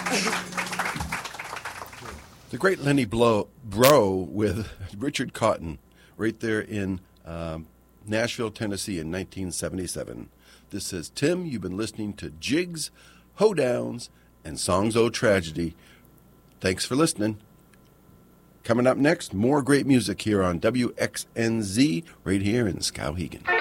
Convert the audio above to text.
The great Lenny Bro with Richard Cotton right there in Nashville, Tennessee in 1977. This is Tim. You've been listening to Jigs, Hoedowns, and Songs O Tragedy. Thanks for listening. Coming up next, more great music here on WXNZ right here in Skowhegan.